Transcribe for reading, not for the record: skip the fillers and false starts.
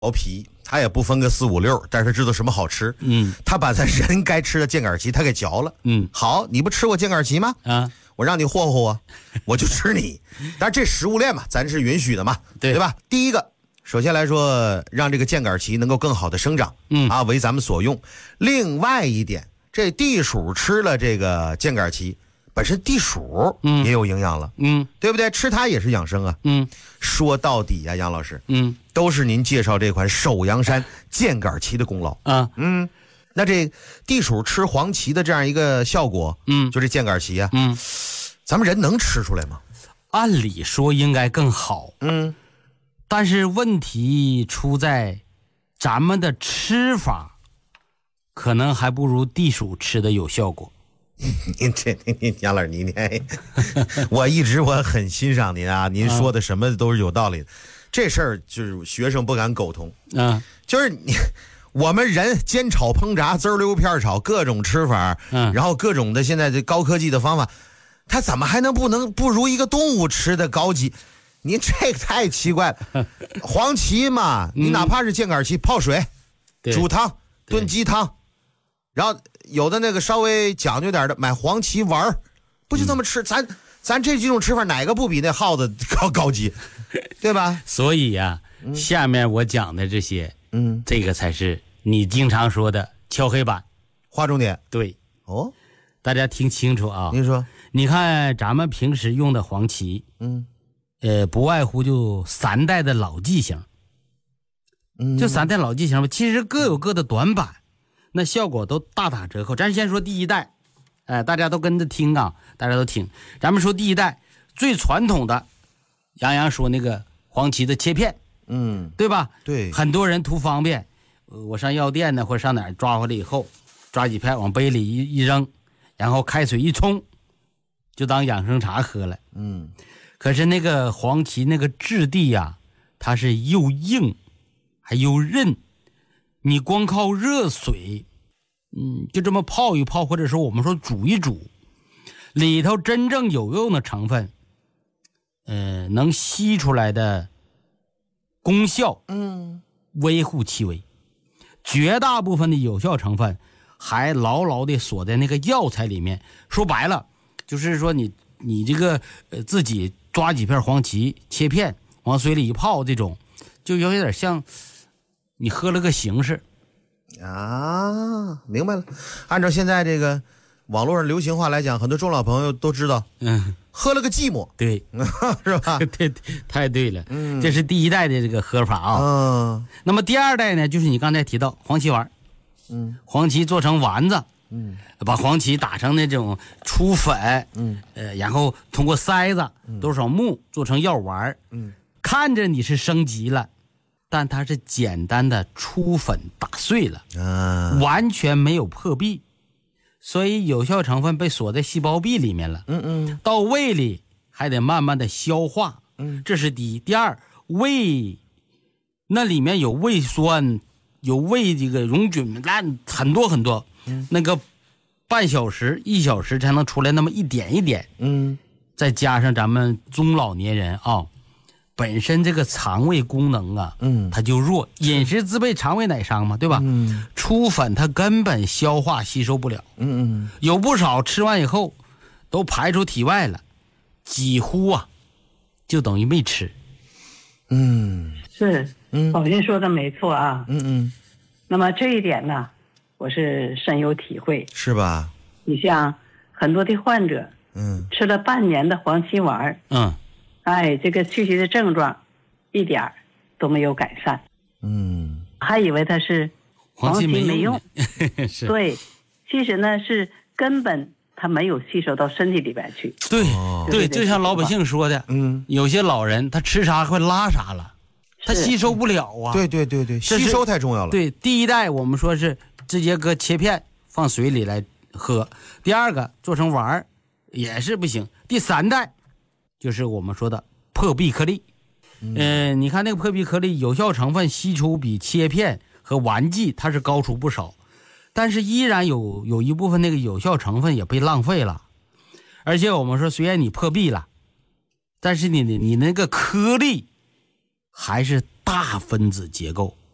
皮，他也不分个4、5、6，但是知道什么好吃。他把咱人该吃的箭杆旗他给嚼了。好，你不吃我箭杆旗吗？我让你霍霍我，我就吃你。但是这食物链嘛，咱是允许的嘛，对吧？第一个，首先来说，让这个箭杆旗能够更好的生长，为咱们所用。另外一点，这地鼠吃了这个箭杆旗，本身地鼠也有营养了，对不对？吃它也是养生啊。说到底呀，杨老师，都是您介绍这款首阳山箭杆旗的功劳啊。那这地鼠吃黄芪的这样一个效果，就这箭杆旗啊，咱们人能吃出来吗？ 按理说应该更好，但是问题出在咱们的吃法可能还不如地鼠吃的有效果。 您杨老师，您我一直很欣赏您啊，您说的什么都是有道理的。这事儿就是学生不敢苟同，就是我们人煎炒烹炸滋溜片炒各种吃法，然后各种的现在这高科技的方法，它怎么还能不如一个动物吃的高级？您这个太奇怪了。黄芪嘛，你哪怕是箭杆旗泡水、煮汤、炖鸡汤，然后有的那个稍微讲究点的买黄芪丸，不就这么吃？咱这几种吃法哪个不比那耗子高级，对吧？ 所以呀，下面我讲的这些，这个才是你经常说的敲黑板、 划重点。 对， 哦， 大家听清楚啊！ 您说， 你看咱们平时用的黄芪，不外乎就3代的老剂型，就3代老剂型吧，其实各有各的短板，那效果都大打折扣。咱先说第1代，大家都跟着听啊，大家都听。咱们说第1代最传统的，杨洋说那个黄芪的切片，对吧？ 对， 很多人图方便，我上药店呢或者上哪儿抓回来以后，抓几片往杯里一扔，然后开水一冲，就当养生茶喝了。可是那个黄芪那个质地呀，它是又硬还又韧，你光靠热水，就这么泡一泡，或者说我们说煮一煮，里头真正有用的成分，能吸出来的功效，微乎其微。绝大部分的有效成分还牢牢地锁在那个药材里面。说白了，就是说你这个自己抓几片黄芪切片往水里一泡，这种就有点像你喝了个形式啊。明白了。按照现在这个网络上流行话来讲，很多中老朋友都知道，喝了个寂寞， 对， 是吧？ 对，太对了。这是第1代的这个喝法啊。那么第2代呢，就是你刚才提到黄芪丸，黄芪做成丸子，把黄芪打成那种粗粉，然后通过筛子多少目做成药丸，看着你是升级了，但它是简单的粗粉打碎了，完全没有破壁，所以有效成分被锁在细胞壁里面了。到胃里还得慢慢的消化，这是第一。第二，胃那里面有胃酸，有胃这个溶菌，很多很多，那个半小时1小时才能出来那么一点一点。再加上咱们中老年人啊，本身这个肠胃功能啊，它就弱，饮食自备肠胃乃伤嘛，对吧？粗粉它根本消化吸收不了，有不少吃完以后都排出体外了，几乎啊就等于没吃。 是，宝金说的没错啊。那么这一点呢，我是深有体会， 是吧？ 你像很多的患者，吃了半年的黄芪丸，这个躯体的症状一点都没有改善，还以为它是黄芪没用， 是， 对，其实呢是根本它没有吸收到身体里边去。 对，就像老百姓说的，有些老人他吃啥会拉啥了，他吸收不了啊。 对，吸收太重要了。 对，第1代我们说是直接搁切片放水里来喝，第2个做成丸也是不行，第3代就是我们说的破壁颗粒。你看那个破壁颗粒有效成分吸出比切片和丸剂它是高出不少，但是依然有一部分那个有效成分也被浪费了。而且我们说虽然你破壁了，但是你那个颗粒还是大分子结构，